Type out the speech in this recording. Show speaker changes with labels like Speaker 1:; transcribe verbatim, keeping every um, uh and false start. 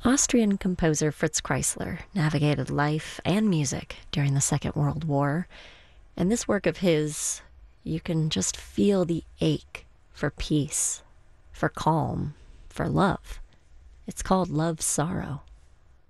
Speaker 1: Austrian composer Fritz Kreisler navigated life and music during the Second World War. And this work of his, you can just feel the ache for peace, for calm, for love. It's called Love Sorrow.